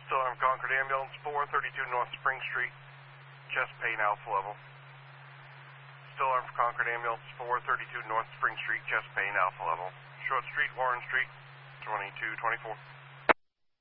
Still armed Concord Ambulance, 432 North Spring Street, chest pain alpha level. Still armed Concord Ambulance, 432 North Spring Street, chest pain alpha level. Short Street, Warren Street, 2224.